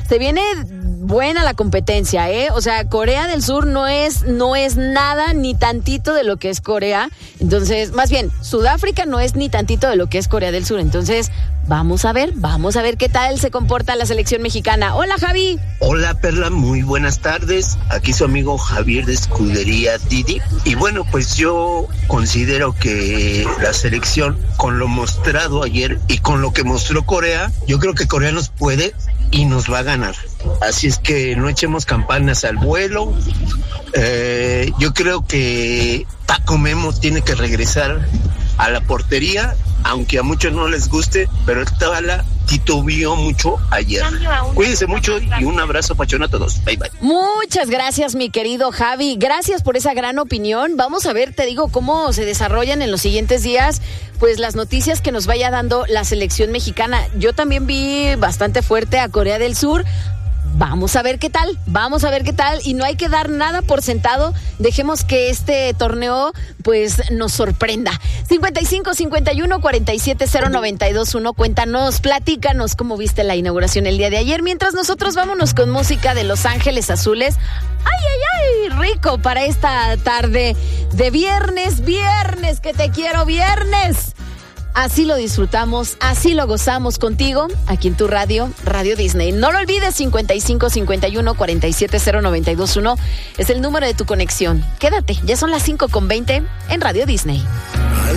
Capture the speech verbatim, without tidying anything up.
se viene buena la competencia, ¿eh? O sea, Corea del Sur no es, no es nada ni tantito de lo que es Corea. Entonces, más bien, Sudáfrica no es ni tantito de lo que es Corea del Sur. Entonces, vamos a ver, vamos a ver qué tal se comporta la selección mexicana. Hola, Javi. Hola, Perla, muy buenas tardes. Aquí su amigo Javier de Escudería Didi. Y bueno, pues yo considero que la selección, con lo mostrado ayer y con lo que mostró Corea, yo creo que Corea nos puede y nos va a ganar. Así es que no echemos campanas al vuelo. Eh, yo creo que Paco Memo tiene que regresar a la portería, aunque a muchos no les guste, pero esta bala titubeó mucho ayer. Cuídense mucho y un abrazo pachón a todos. Bye, bye. Muchas gracias, mi querido Javi. Gracias por esa gran opinión. Vamos a ver, te digo, cómo se desarrollan en los siguientes días, pues las noticias que nos vaya dando la selección mexicana. Yo también vi bastante fuerte a Corea del Sur. Vamos a ver qué tal, vamos a ver qué tal, y no hay que dar nada por sentado. Dejemos que este torneo pues nos sorprenda. cincuenta y cinco, cincuenta y uno, cuarenta y siete, cero noventa y dos uno. Cuéntanos, platícanos cómo viste la inauguración el día de ayer. Mientras nosotros vámonos con música de Los Ángeles Azules. Ay, ay, ay, rico para esta tarde de viernes, viernes, que te quiero, viernes. Así lo disfrutamos, así lo gozamos contigo, aquí en tu radio, Radio Disney. No lo olvides, cincuenta y cinco, cincuenta y uno, cuarenta y siete, cero noventa y dos uno es el número de tu conexión. Quédate, ya son las cinco con veinte en Radio Disney.